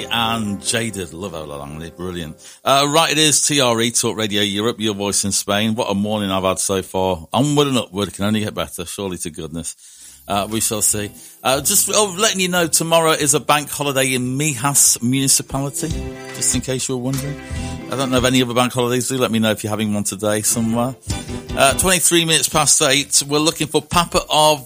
And Jaded, love Ola Langley, brilliant. Right, it is TRE, Talk Radio Europe, your voice in Spain. What a morning I've had so far. Onward and upward, it can only get better, surely to goodness. We shall see. Just letting you know, tomorrow is a bank holiday in Mijas municipality, just in case you were wondering. I don't know of any other bank holidays. Do let me know if you're having one today somewhere. 23 minutes past 8. We're looking for Papa of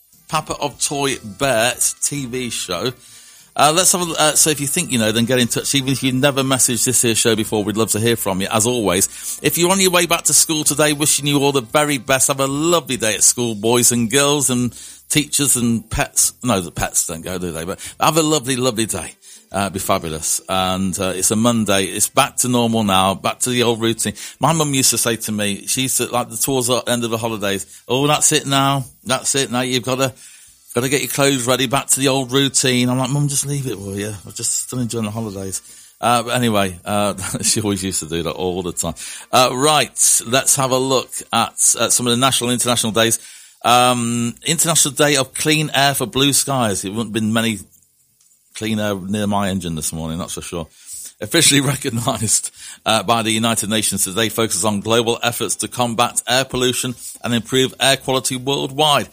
Toy Bear TV show. Let's have a so if you think you know, then get in touch. Even if you never messaged this here show before, we'd love to hear from you, as always. If you're on your way back to school today, wishing you all the very best. Have a lovely day at school, boys and girls and teachers and pets. No, the pets don't go, do they? But have a lovely, lovely day. Be fabulous. And it's a Monday. It's back to normal now, back to the old routine. My mum used to say to me, she used to, like, towards the end of the holidays, oh, that's it now. That's it now. You've got to get your clothes ready, back to the old routine. I'm like, Mum, just leave it, will you? I'm just still enjoying the holidays. But anyway, she always used to do that all the time. Right, let's have a look at some of the national and international days. International Day of Clean Air for Blue Skies. It wouldn't have been many clean air near my engine this morning, that's for sure. Officially recognised by the United Nations today, focuses on global efforts to combat air pollution and improve air quality worldwide.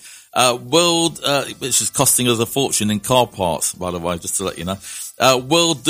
Which is costing us a fortune in car parts, by the way, just to let you know. World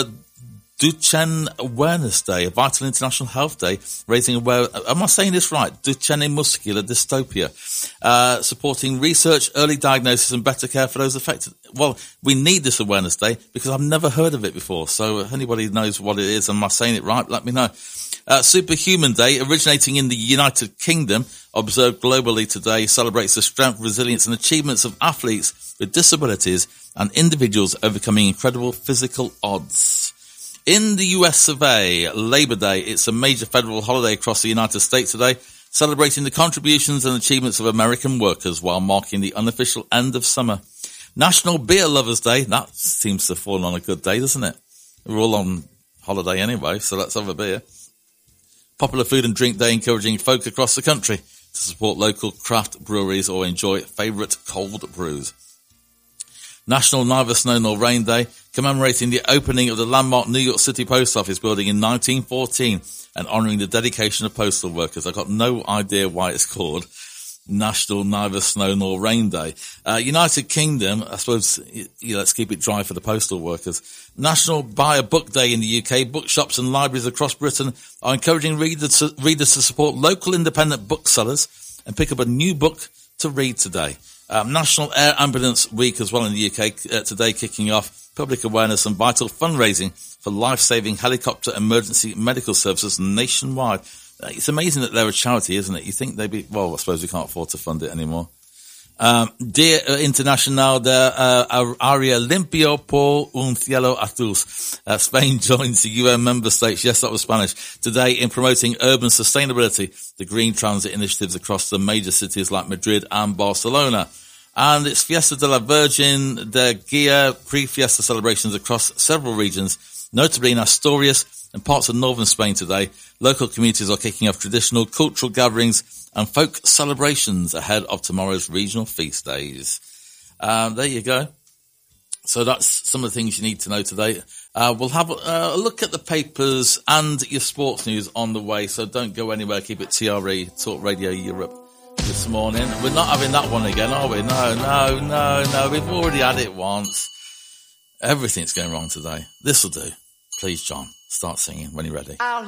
Duchenne Awareness Day, a vital international health day, raising awareness. Am I saying this right? Duchenne muscular dystopia, supporting research, early diagnosis, and better care for those affected. Well, we need this awareness day because I've never heard of it before. So if anybody knows what it is, am I saying it right? Let me know. Superhuman Day, originating in the United Kingdom, observed globally today, celebrates the strength, resilience, and achievements of athletes with disabilities and individuals overcoming incredible physical odds. In the US of A, Labor Day, it's a major federal holiday across the United States today, celebrating the contributions and achievements of American workers while marking the unofficial end of summer. National Beer Lovers Day, that seems to fall on a good day, doesn't it? We're all on holiday anyway, so let's have a beer. Popular Food and Drink Day, encouraging folk across the country to support local craft breweries or enjoy favourite cold brews. National Neither Snow Nor Rain Day, commemorating the opening of the landmark New York City Post Office building in 1914 and honouring the dedication of postal workers. I've got no idea why it's called National Neither Snow Nor Rain Day. United Kingdom, I suppose, let's keep it dry for the postal workers. National Buy a Book Day in the UK. Bookshops and libraries across Britain are encouraging readers to support local independent booksellers and pick up a new book to read today. National Air Ambulance Week as well in the UK today, kicking off public awareness and vital fundraising for life-saving helicopter emergency medical services nationwide. It's amazing that they're a charity, isn't it? You think they'd be, well, I suppose we can't afford to fund it anymore. Día Internacional de Aire Limpio por un Cielo Azul. Spain joins the UN member states, yes, that was Spanish, today in promoting urban sustainability, the green transit initiatives across the major cities like Madrid and Barcelona. And it's Fiesta de la Virgen de Guia, pre-fiesta celebrations across several regions, notably in Asturias and parts of northern Spain today. Local communities are kicking off traditional cultural gatherings and folk celebrations ahead of tomorrow's regional feast days. There you go. So that's some of the things you need to know today. We'll have a look at the papers and your sports news on the way, so don't go anywhere. Keep it TRE, Talk Radio Europe, this morning. We're not having that one again, are we? No. We've already had it once. Everything's going wrong today. This'll do. Please, John, start singing when you're ready.